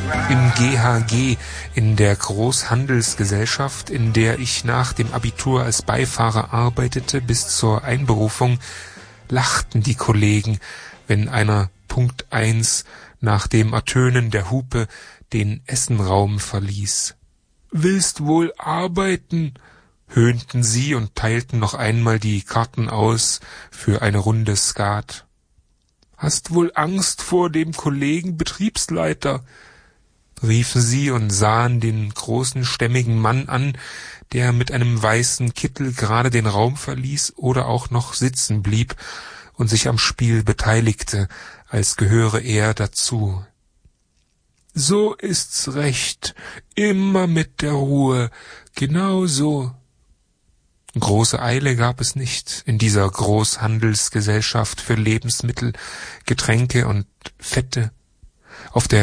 Im GHG, in der Großhandelsgesellschaft, in der ich nach dem Abitur als Beifahrer arbeitete bis zur Einberufung, lachten die Kollegen, wenn einer Punkt 1 nach dem Ertönen der Hupe den Essenraum verließ. »Willst wohl arbeiten?« höhnten sie und teilten noch einmal die Karten aus für eine Runde Skat. »Hast wohl Angst vor dem Kollegen Betriebsleiter?« riefen sie und sahen den großen, stämmigen Mann an, der mit einem weißen Kittel gerade den Raum verließ oder auch noch sitzen blieb und sich am Spiel beteiligte, als gehöre er dazu. »So ist's recht, immer mit der Ruhe, genau so.« Große Eile gab es nicht in dieser Großhandelsgesellschaft für Lebensmittel, Getränke und Fette. Auf der